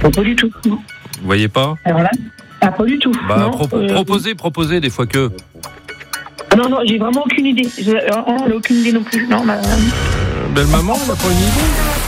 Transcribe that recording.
Pas du tout, non. Vous voyez pas? Alors là, pas du tout. Bah, non, proposez des fois que. Non, j'ai vraiment aucune idée. On n'a aucune idée non plus. Non, Belle maman, on n'a pas une idée.